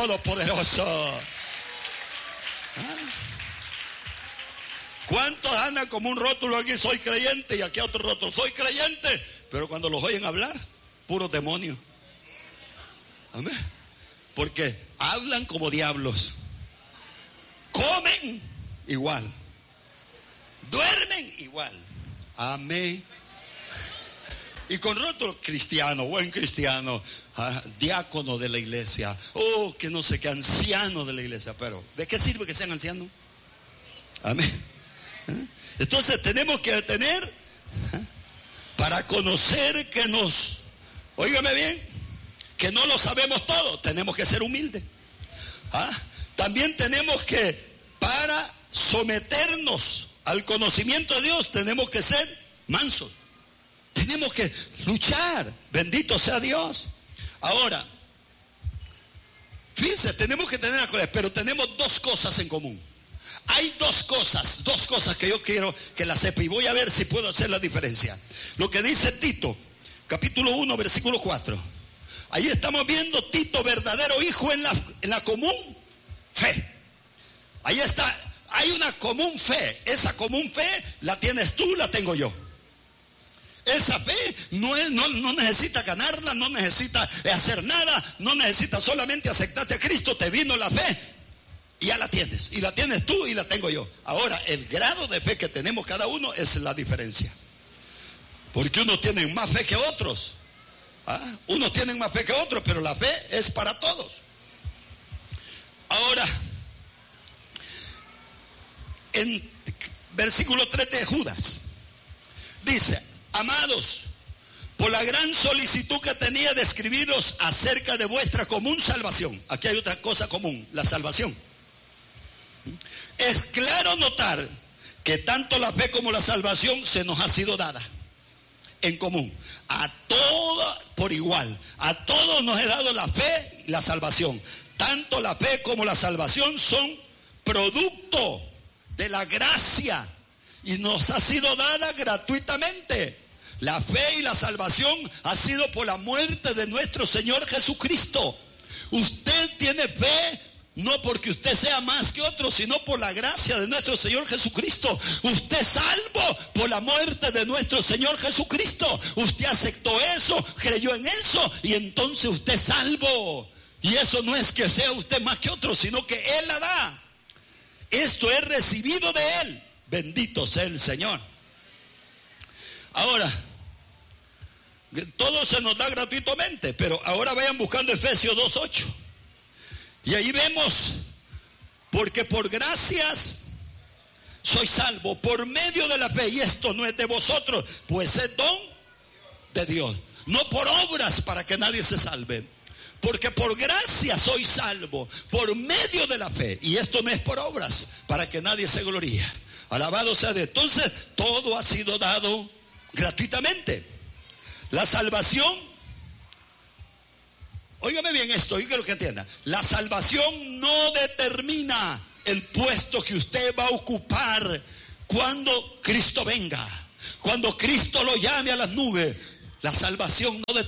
Todopoderoso. ¿Cuántos andan como un rótulo aquí? Soy creyente, y aquí otro rótulo, soy creyente, pero cuando los oyen hablar, puros demonios. Amén. Porque hablan como diablos, comen igual, duermen igual. Amén. Y con rótulo, cristiano, buen cristiano, diácono de la iglesia, que no sé qué, anciano de la iglesia. Pero ¿de qué sirve que sean ancianos? Amén. Entonces tenemos que tener, para conocer que óigame bien, que no lo sabemos todo, tenemos que ser humildes. También tenemos que, para someternos al conocimiento de Dios, tenemos que ser mansos. Tenemos que luchar, bendito sea Dios. Ahora, fíjense, tenemos que tener la coraje, pero tenemos dos cosas en común. Hay dos cosas que yo quiero que las sepa, y voy a ver si puedo hacer la diferencia. Lo que dice Tito, capítulo 1, versículo 4. Ahí estamos viendo Tito, verdadero hijo en la común fe. Ahí está, hay una común fe. Esa común fe la tienes tú, la tengo yo. Esa fe no necesita ganarla, no necesita hacer nada, no necesita solamente aceptarte a Cristo. Te vino la fe y ya la tienes, y la tienes tú y la tengo yo. Ahora, el grado de fe que tenemos cada uno es la diferencia, porque unos tienen más fe que otros. Unos tienen más fe que otros, pero la fe es para todos. Ahora, en versículo 3 de Judas dice: amados, por la gran solicitud que tenía de escribiros acerca de vuestra común salvación. Aquí hay otra cosa común, la salvación. Es claro notar que tanto la fe como la salvación se nos ha sido dada en común. A todos por igual. A todos nos he dado la fe y la salvación. Tanto la fe como la salvación son producto de la gracia y nos ha sido dada gratuitamente. La fe y la salvación ha sido por la muerte de nuestro Señor Jesucristo. Usted tiene fe no porque usted sea más que otro, sino por la gracia de nuestro Señor Jesucristo. Usted es salvo por la muerte de nuestro Señor Jesucristo. Usted aceptó eso, creyó en eso, y entonces usted es salvo. Y eso no es que sea usted más que otro, sino que Él la da. Esto es recibido de Él. Bendito sea el Señor. Ahora, todo se nos da gratuitamente, pero ahora vayan buscando Efesios 2:8. Y ahí vemos: porque por gracias soy salvo por medio de la fe, y esto no es de vosotros, pues es don de Dios, no por obras para que nadie se salve. Porque por gracia soy salvo por medio de la fe, y esto no es por obras para que nadie se gloríe. Alabado sea Dios. Entonces todo ha sido dado gratuitamente. La salvación, óigame bien esto, yo quiero que entienda. La salvación no determina el puesto que usted va a ocupar cuando Cristo venga. Cuando Cristo lo llame a las nubes, la salvación no determina